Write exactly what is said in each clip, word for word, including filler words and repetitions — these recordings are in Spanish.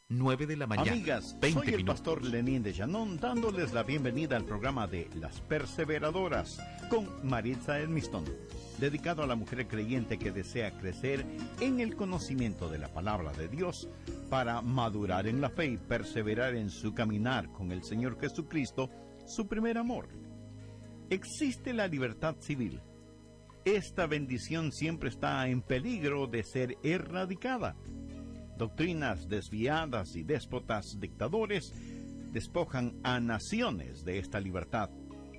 nueve de la mañana. Amigas, veinte soy el minutos. pastor Lenín de Llanón, dándoles la bienvenida al programa de Las Perseveradoras con Maritza Edmiston, dedicado a la mujer creyente que desea crecer en el conocimiento de la palabra de Dios para madurar en la fe y perseverar en su caminar con el Señor Jesucristo, su primer amor. Existe la libertad civil. Esta bendición siempre está en peligro de ser erradicada. Doctrinas desviadas y déspotas dictadores despojan a naciones de esta libertad.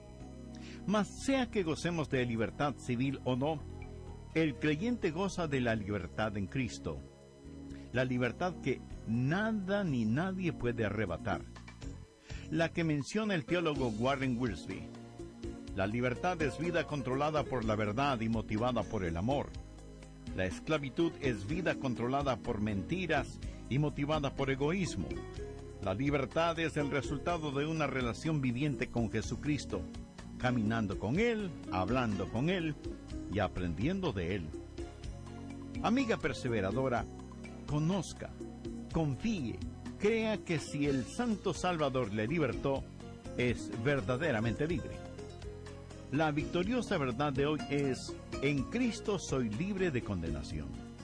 Mas sea que gocemos de libertad civil o no, el creyente goza de la libertad en Cristo, la libertad que nada ni nadie puede arrebatar, la que menciona el teólogo Warren Wiersbe. La libertad es vida controlada por la verdad y motivada por el amor. La esclavitud es vida controlada por mentiras y motivada por egoísmo. La libertad es el resultado de una relación viviente con Jesucristo, caminando con Él, hablando con Él y aprendiendo de Él. Amiga perseveradora, conozca, confíe, crea que si el Santo Salvador le libertó, es verdaderamente libre. La victoriosa verdad de hoy es: en Cristo soy libre de condenación.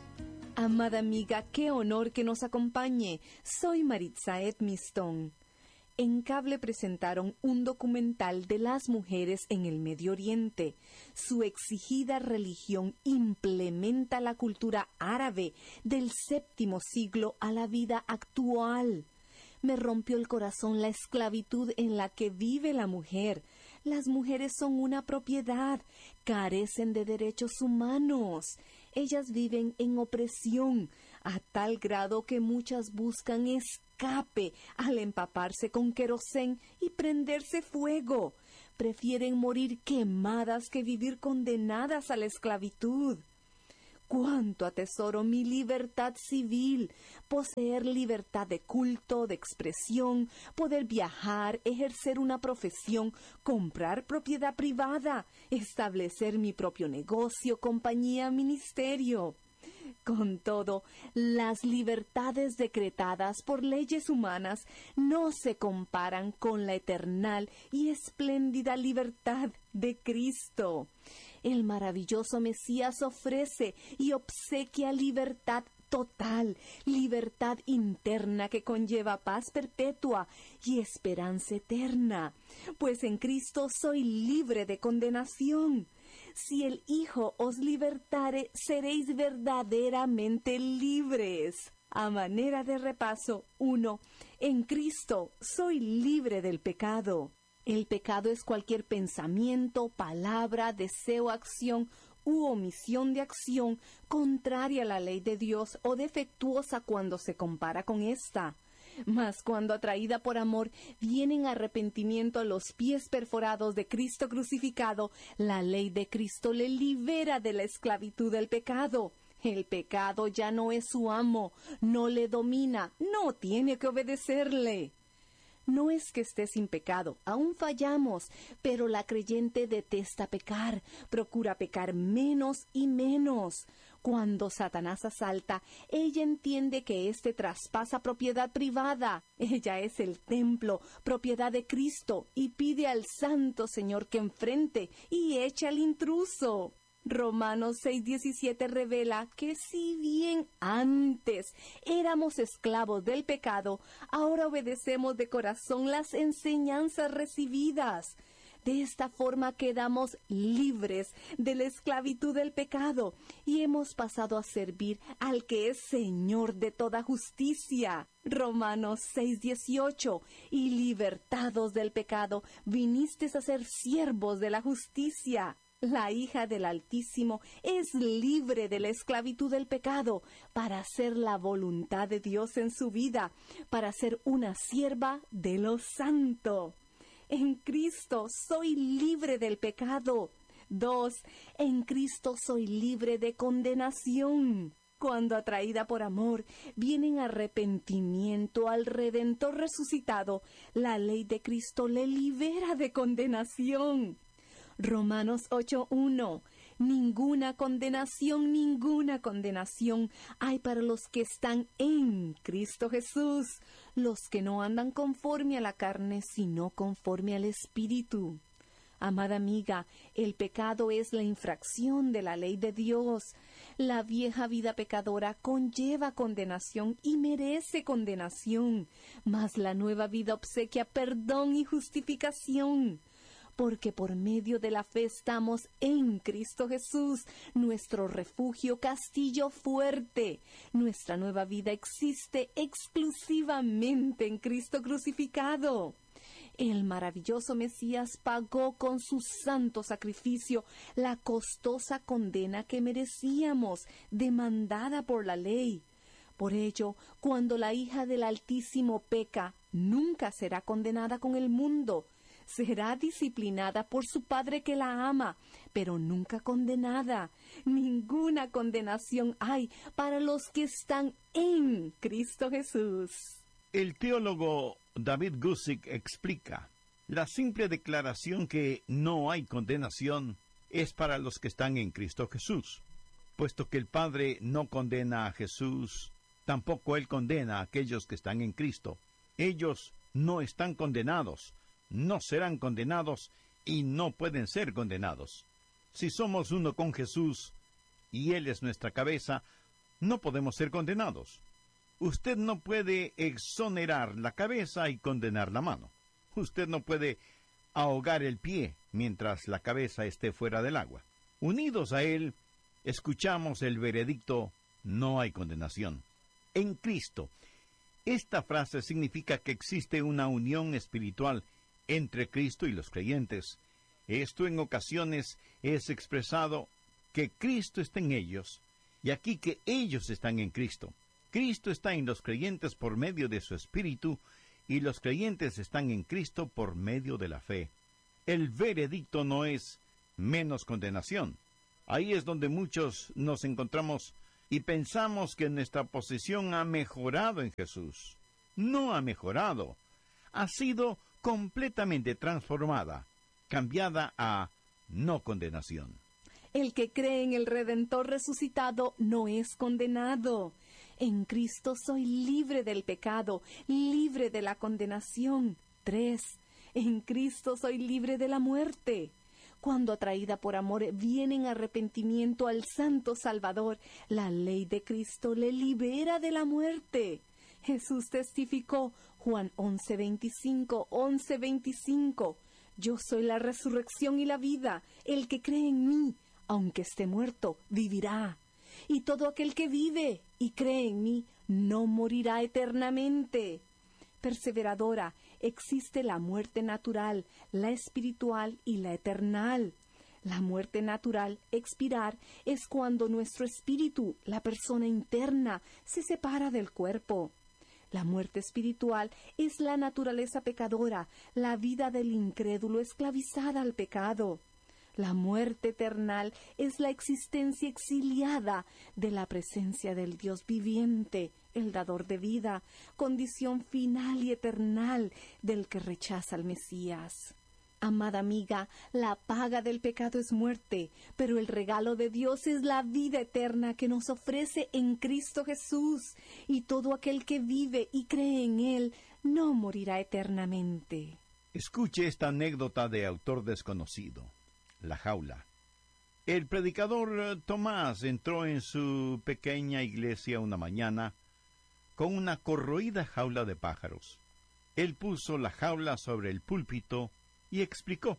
Amada amiga, qué honor que nos acompañe. Soy Maritza Edmiston. En Cable presentaron un documental de las mujeres en el Medio Oriente. Su exigida religión implementa la cultura árabe del séptimo siglo a la vida actual. Me rompió el corazón la esclavitud en la que vive la mujer. Las mujeres son una propiedad, carecen de derechos humanos. Ellas viven en opresión, a tal grado que muchas buscan escape al empaparse con querosén y prenderse fuego. Prefieren morir quemadas que vivir condenadas a la esclavitud. Cuánto atesoro mi libertad civil, poseer libertad de culto, de expresión, poder viajar, ejercer una profesión, comprar propiedad privada, establecer mi propio negocio, compañía, ministerio. Con todo, las libertades decretadas por leyes humanas no se comparan con la eternal y espléndida libertad de Cristo. El maravilloso Mesías ofrece y obsequia libertad total, libertad interna que conlleva paz perpetua y esperanza eterna, pues en Cristo soy libre de condenación. Si el Hijo os libertare, seréis verdaderamente libres. A manera de repaso, uno. En Cristo soy libre del pecado. El pecado es cualquier pensamiento, palabra, deseo, acción u omisión de acción contraria a la ley de Dios o defectuosa cuando se compara con esta. Mas cuando atraída por amor viene en arrepentimiento a los pies perforados de Cristo crucificado, la ley de Cristo le libera de la esclavitud del pecado. El pecado ya no es su amo, no le domina, no tiene que obedecerle. No es que esté sin pecado, aún fallamos, pero la creyente detesta pecar, procura pecar menos y menos. Cuando Satanás asalta, ella entiende que éste traspasa propiedad privada. Ella es el templo, propiedad de Cristo, y pide al Santo Señor que enfrente y eche al intruso. Romanos seis diecisiete revela que si bien antes éramos esclavos del pecado, ahora obedecemos de corazón las enseñanzas recibidas. De esta forma quedamos libres de la esclavitud del pecado y hemos pasado a servir al que es Señor de toda justicia. Romanos seis dieciocho. Y libertados del pecado, vinisteis a ser siervos de la justicia. La hija del Altísimo es libre de la esclavitud del pecado para hacer la voluntad de Dios en su vida, para ser una sierva de lo santo. En Cristo soy libre del pecado. Dos. En Cristo soy libre de condenación. Cuando atraída por amor, viene en arrepentimiento al Redentor resucitado, la ley de Cristo le libera de condenación. Romanos ocho uno. Ninguna condenación, ninguna condenación hay para los que están en Cristo Jesús, los que no andan conforme a la carne, sino conforme al Espíritu. Amada amiga, el pecado es la infracción de la ley de Dios. La vieja vida pecadora conlleva condenación y merece condenación, mas la nueva vida obsequia perdón y justificación. Porque por medio de la fe estamos en Cristo Jesús, nuestro refugio, castillo fuerte. Nuestra nueva vida existe exclusivamente en Cristo crucificado. El maravilloso Mesías pagó con su santo sacrificio la costosa condena que merecíamos, demandada por la ley. Por ello, cuando la hija del Altísimo peca, nunca será condenada con el mundo. Será disciplinada por su Padre que la ama, pero nunca condenada. Ninguna condenación hay para los que están en Cristo Jesús. El teólogo David Guzik explica: la simple declaración que no hay condenación es para los que están en Cristo Jesús. Puesto que el Padre no condena a Jesús, tampoco Él condena a aquellos que están en Cristo. Ellos no están condenados, no serán condenados y no pueden ser condenados. Si somos uno con Jesús y Él es nuestra cabeza, no podemos ser condenados. Usted no puede exonerar la cabeza y condenar la mano. Usted no puede ahogar el pie mientras la cabeza esté fuera del agua. Unidos a Él, escuchamos el veredicto: no hay condenación. En Cristo. Esta frase significa que existe una unión espiritual entre Cristo y los creyentes. Esto en ocasiones es expresado que Cristo está en ellos, y aquí que ellos están en Cristo. Cristo está en los creyentes por medio de su Espíritu, y los creyentes están en Cristo por medio de la fe. El veredicto no es menos condenación. Ahí es donde muchos nos encontramos y pensamos que nuestra posición ha mejorado en Jesús. No ha mejorado. Ha sido completamente transformada, cambiada a no condenación. El que cree en el Redentor resucitado no es condenado. En Cristo soy libre del pecado, libre de la condenación. Tres. En Cristo soy libre de la muerte. Cuando atraída por amor viene en arrepentimiento al Santo Salvador, la ley de Cristo le libera de la muerte. Jesús testificó, Juan once veinticinco, once veinticinco, yo soy la resurrección y la vida, el que cree en mí, aunque esté muerto, vivirá. Y todo aquel que vive y cree en mí, no morirá eternamente. Perseveradora, existe la muerte natural, la espiritual y la eternal. La muerte natural, expirar, es cuando nuestro espíritu, la persona interna, se separa del cuerpo. La muerte espiritual es la naturaleza pecadora, la vida del incrédulo esclavizada al pecado. La muerte eternal es la existencia exiliada de la presencia del Dios viviente, el dador de vida, condición final y eternal del que rechaza al Mesías. Amada amiga, la paga del pecado es muerte, pero el regalo de Dios es la vida eterna que nos ofrece en Cristo Jesús, y todo aquel que vive y cree en Él no morirá eternamente. Escuche esta anécdota de autor desconocido. La jaula. El predicador Tomás entró en su pequeña iglesia una mañana con una corroída jaula de pájaros. Él puso la jaula sobre el púlpito y explicó: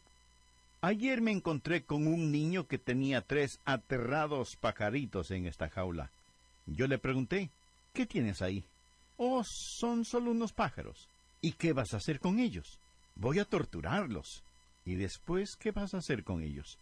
ayer me encontré con un niño que tenía tres aterrados pajaritos en esta jaula. Yo le pregunté: ¿qué tienes ahí? Oh, son solo unos pájaros. ¿Y qué vas a hacer con ellos? Voy a torturarlos. ¿Y después qué vas a hacer con ellos?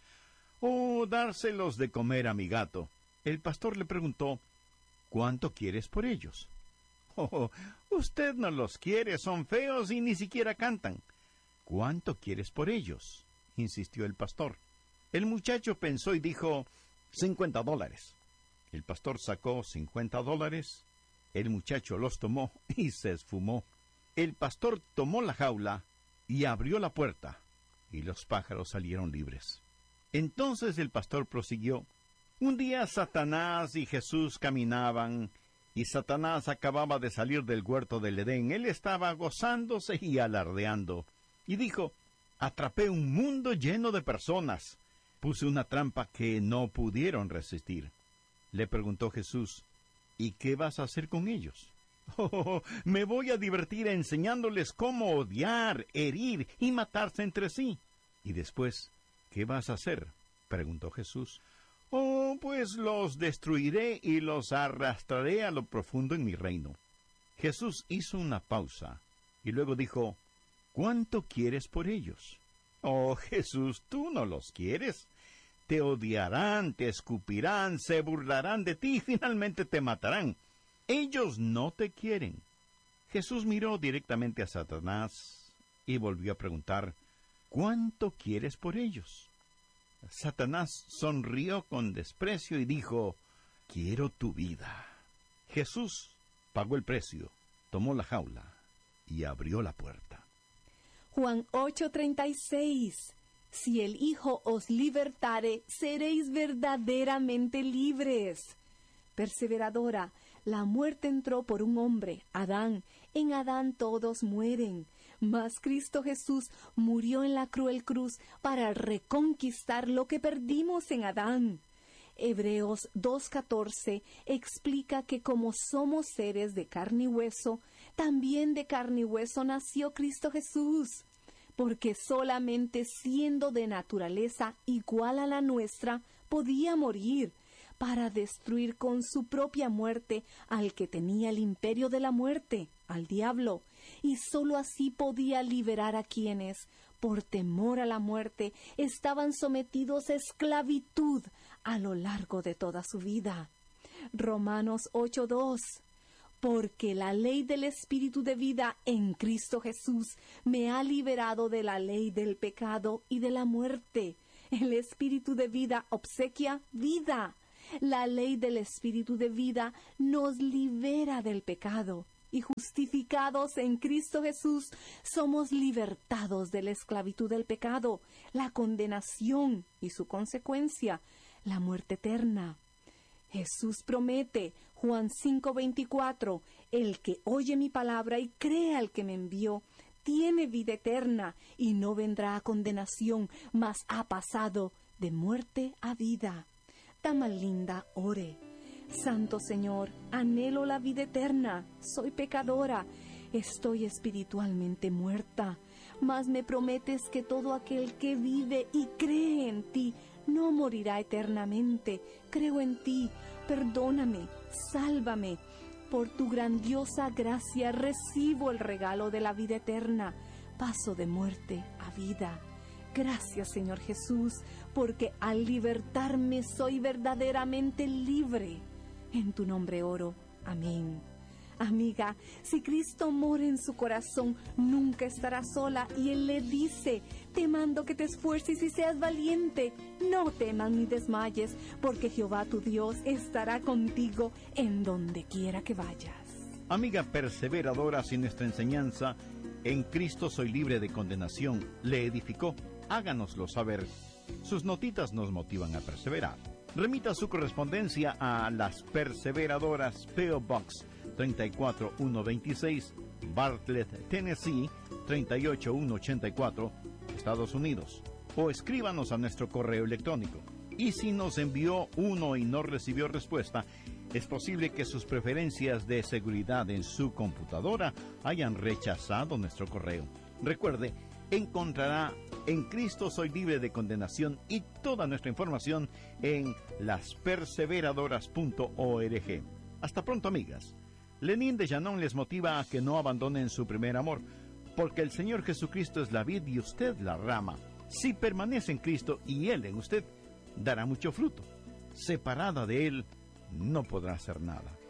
Oh, dárselos de comer a mi gato. El pastor le preguntó: ¿cuánto quieres por ellos? Oh, usted no los quiere, son feos y ni siquiera cantan. ¿Cuánto quieres por ellos?, insistió el pastor. El muchacho pensó y dijo: cincuenta dólares. El pastor sacó cincuenta dólares. El muchacho los tomó y se esfumó. El pastor tomó la jaula y abrió la puerta, y los pájaros salieron libres. Entonces el pastor prosiguió: un día Satanás y Jesús caminaban, y Satanás acababa de salir del huerto del Edén. Él estaba gozándose y alardeando, y dijo: atrapé un mundo lleno de personas. Puse una trampa que no pudieron resistir. Le preguntó Jesús: ¿y qué vas a hacer con ellos? Oh, me voy a divertir enseñándoles cómo odiar, herir y matarse entre sí. Y después, ¿qué vas a hacer?, preguntó Jesús. Oh, pues los destruiré y los arrastraré a lo profundo en mi reino. Jesús hizo una pausa y luego dijo: ¿cuánto quieres por ellos? Oh, Jesús, tú no los quieres. Te odiarán, te escupirán, se burlarán de ti y finalmente te matarán. Ellos no te quieren. Jesús miró directamente a Satanás y volvió a preguntar: ¿cuánto quieres por ellos? Satanás sonrió con desprecio y dijo: quiero tu vida. Jesús pagó el precio, tomó la jaula y abrió la puerta. Juan ocho treinta y seis. Si el Hijo os libertare, seréis verdaderamente libres. Perseveradora, la muerte entró por un hombre, Adán. En Adán todos mueren. Mas Cristo Jesús murió en la cruel cruz para reconquistar lo que perdimos en Adán. Hebreos dos catorce explica que como somos seres de carne y hueso, también de carne y hueso nació Cristo Jesús. Porque solamente siendo de naturaleza igual a la nuestra, podía morir, para destruir con su propia muerte al que tenía el imperio de la muerte, al diablo, y sólo así podía liberar a quienes, por temor a la muerte, estaban sometidos a esclavitud a lo largo de toda su vida. Romanos ocho dos. Porque la ley del Espíritu de vida en Cristo Jesús me ha liberado de la ley del pecado y de la muerte. El Espíritu de vida obsequia vida. La ley del Espíritu de vida nos libera del pecado. Y justificados en Cristo Jesús, somos libertados de la esclavitud del pecado, la condenación y su consecuencia, la muerte eterna. Jesús promete, Juan cinco veinticuatro, el que oye mi palabra y cree al que me envió, tiene vida eterna y no vendrá a condenación, mas ha pasado de muerte a vida. Dama linda, ore. Santo Señor, anhelo la vida eterna, soy pecadora, estoy espiritualmente muerta, mas me prometes que todo aquel que vive y cree en ti no morirá eternamente. Creo en ti, perdóname, sálvame. Por tu grandiosa gracia recibo el regalo de la vida eterna, paso de muerte a vida. Gracias, Señor Jesús, porque al libertarme soy verdaderamente libre. En tu nombre oro. Amén. Amiga, si Cristo mora en su corazón, nunca estará sola, y Él le dice: te mando que te esfuerces y seas valiente. No temas ni desmayes, porque Jehová tu Dios estará contigo en donde quiera que vayas. Amiga perseveradora, si nuestra enseñanza en Cristo soy libre de condenación le edificó, háganoslo saber. Sus notitas nos motivan a perseverar. Remita su correspondencia a Las Perseveradoras, P O Box treinta y cuatro mil ciento veintiséis, Bartlett, Tennessee treinta y ocho mil ciento ochenta y cuatro, Estados Unidos. O escríbanos a nuestro correo electrónico. Y si nos envió uno y no recibió respuesta, es posible que sus preferencias de seguridad en su computadora hayan rechazado nuestro correo. Recuerde, encontrará En Cristo soy libre de condenación y toda nuestra información en las perseveradoras punto org. Hasta pronto, amigas. Lenín de Llanón les motiva a que no abandonen su primer amor, porque el Señor Jesucristo es la vid y usted la rama. Si permanece en Cristo y Él en usted, dará mucho fruto. Separada de Él, no podrá hacer nada.